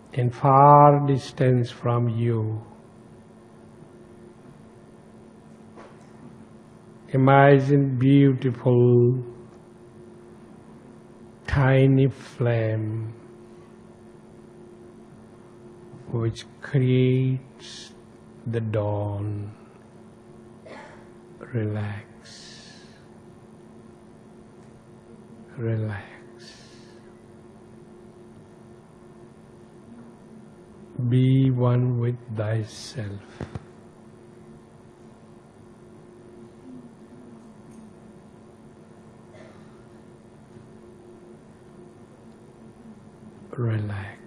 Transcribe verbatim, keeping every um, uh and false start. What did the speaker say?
in far distance from you. Imagine beautiful tiny flame which creates the dawn. Relax. Relax. Be one with thyself. Relax.